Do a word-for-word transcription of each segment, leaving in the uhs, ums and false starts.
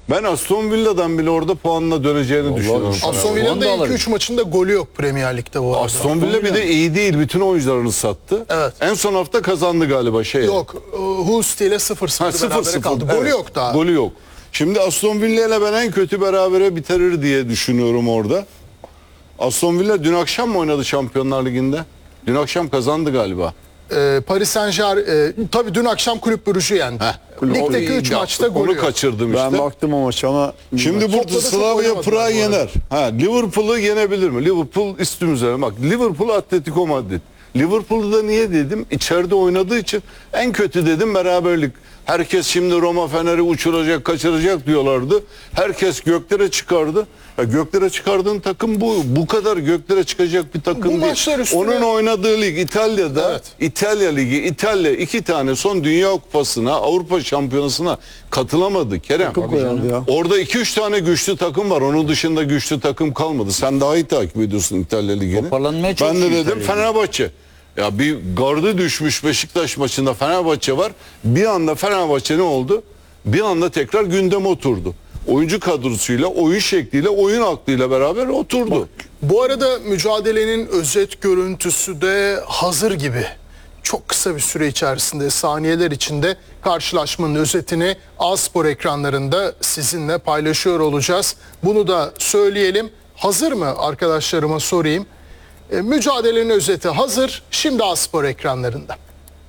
Ben Aston Villa'dan bile orada puanla döneceğini Vallahi düşünüyorum. Aston Villa'nın da ilk üç maçında golü yok Premier Lig'de bu arada. Aston Villa bir de iyi değil. Bütün oyuncularını sattı. Evet. En son hafta kazandı galiba şey. Yok. Hull ile sıfır sıfır berabere kaldı. Golü evet. yok daha. Golü yok. Şimdi Aston Villa ile ben en kötü berabere bitirir diye düşünüyorum orada. Aston Villa dün akşam mı oynadı Şampiyonlar Ligi'nde? Dün akşam kazandı galiba. Ee, Paris Saint-Germain, e, tabii dün akşam Kulüp Brugge'u yendi. Ligdeki üç maçta golü Onu yok. kaçırdım işte. Ben baktım o maça ama Şimdi burada Topla da çok Slavia oynamadılar Prag'ı bu arada. yener. Ha, Liverpool'u yenebilir mi? Liverpool üstümüze. Bak Liverpool Atletico Madrid. Liverpool'u da niye dedim? İçeride oynadığı için en kötü dedim beraberlik. Herkes şimdi Roma Fener'i uçuracak, kaçıracak diyorlardı. Herkes göklere çıkardı. Ya göklere çıkardığın takım bu. Bu kadar göklere çıkacak bir takım Bu değil. maçlar üstüne- Onun oynadığı lig İtalya'da, Evet. İtalya Ligi, İtalya iki tane son Dünya Kupası'na, Avrupa Şampiyonası'na katılamadı Kerem. koyardı ya. Orada iki üç tane güçlü takım var. Onun dışında güçlü takım kalmadı. Sen daha iyi takip ediyorsun İtalya Ligi'ni. Toparlanmaya Ben de çalışıyor dedim İtalya Ligi. Fenerbahçe. Ya bir gardı düşmüş Beşiktaş maçında Fenerbahçe var. Bir anda Fenerbahçe ne oldu? Bir anda tekrar gündeme oturdu. Oyuncu kadrosuyla, oyun şekliyle, oyun aklıyla beraber oturdu. Bu arada mücadelenin özet görüntüsü de hazır gibi. Çok kısa bir süre içerisinde, saniyeler içinde karşılaşmanın özetini A-Spor ekranlarında sizinle paylaşıyor olacağız. Bunu da söyleyelim. Hazır mı arkadaşlarıma sorayım. E, mücadelenin özeti hazır. Şimdi A-Spor ekranlarında.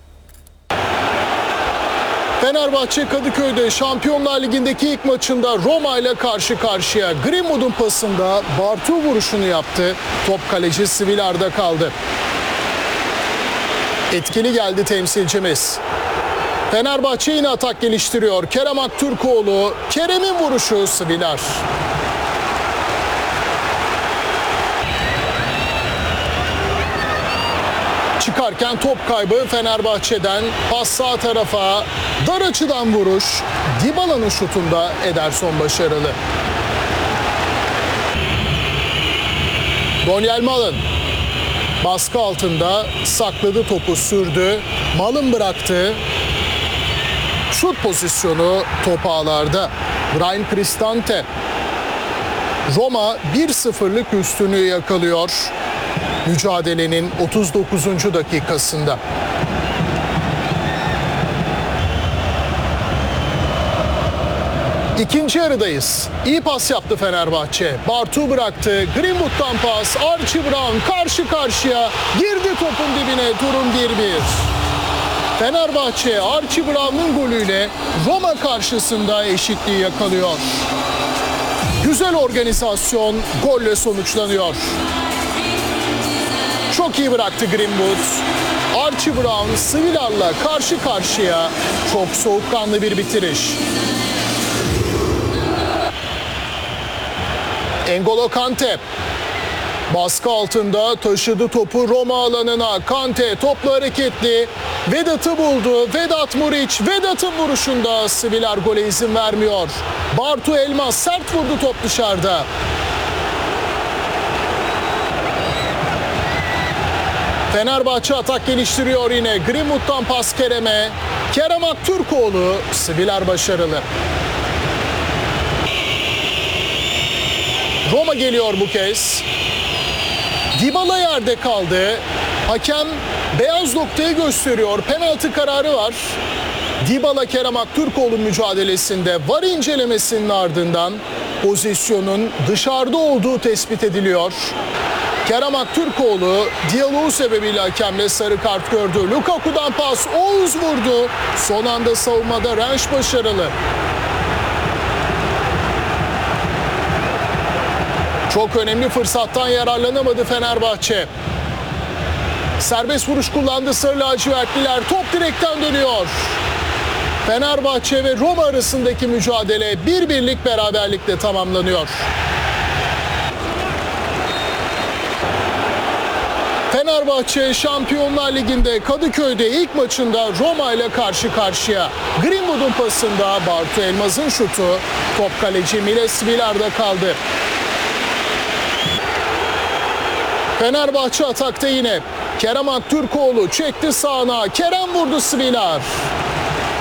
Fenerbahçe Kadıköy'de Şampiyonlar Ligi'ndeki ilk maçında Roma ile karşı karşıya. Greenwood'un pasında Bartu vuruşunu yaptı. Top kaleci Svilar'da kaldı. Etkili geldi temsilcimiz. Fenerbahçe yine atak geliştiriyor. Kerem Aktürkoğlu, Kerem'in vuruşu Svilar. Çıkarken top kaybı Fenerbahçe'den. Pas sağ tarafa, dar açıdan vuruş. Dybala'nın şutunda Ederson başarılı. Daniel Malın baskı altında sakladı, topu sürdü. Malın bıraktı. Şut pozisyonu top ağlarda. Brian Cristante. Roma bir sıfırlık üstünlüğü yakalıyor mücadelenin otuz dokuzuncu dakikasında. İkinci yarıdayız. İyi pas yaptı Fenerbahçe. Bartu bıraktı. Greenwood'dan pas. Archie Brown karşı karşıya. Girdi topun dibine. Durum bir bir. Fenerbahçe Archie Brown'un golüyle Roma karşısında eşitliği yakalıyor. Güzel organizasyon golle sonuçlanıyor. Çok iyi bıraktı Greenwood. Archie Brown Svilar'la karşı karşıya. Çok soğukkanlı bir bitiriş. N'Golo Kante baskı altında taşıdı topu Roma alanına. Kante topla hareketli. Vedat'ı buldu. Vedat Muriç. Vedat'ın vuruşunda Svilar gole izin vermiyor. Bartu Elmas sert vurdu, top dışarıda. Fenerbahçe atak geliştiriyor yine. Greenwood'dan pas Kerem'e. Kerem Aktürkoğlu, Svilar başarılı. Roma geliyor bu kez. Dybala yerde kaldı. Hakem beyaz noktayı gösteriyor. Penaltı kararı var. Dybala Kerem Aktürkoğlu mücadelesinde var incelemesinin ardından pozisyonun dışarıda olduğu tespit ediliyor. Kerem Aktürkoğlu diyaloğu sebebiyle hakemle sarı kart gördü. Lukaku'dan pas, Oğuz vurdu. Son anda savunmada Rensch başarılı. Çok önemli fırsattan yararlanamadı Fenerbahçe. Serbest vuruş kullandı Sarı lacivertliler. Top direkten dönüyor. Fenerbahçe ve Roma arasındaki mücadele bir birlik beraberlikle tamamlanıyor. Fenerbahçe Şampiyonlar Ligi'nde Kadıköy'de ilk maçında Roma ile karşı karşıya. Greenwood'un pasında Bartu Elmas'ın şutu. Top kaleci Miles Svilar'da kaldı. Fenerbahçe atakta yine. Kerem Aktürkoğlu çekti sağına. Kerem vurdu Svilar.